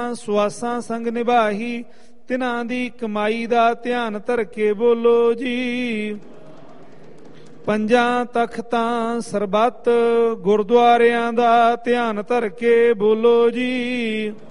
ਸਵਾਸਾਂ ਸੰਗ ਨਿਭਾਹੀ, ਤਿਨਾਂ ਦੀ ਕਮਾਈ ਦਾ ਧਿਆਨ ਧਰ ਕੇ ਬੋਲੋ ਜੀ। ਪੰਜਾਂ ਤਖਤਾਂ ਸਰਬੱਤ ਗੁਰਦੁਆਰਿਆਂ ਦਾ ਧਿਆਨ ਧਰ ਕੇ ਬੋਲੋ ਜੀ।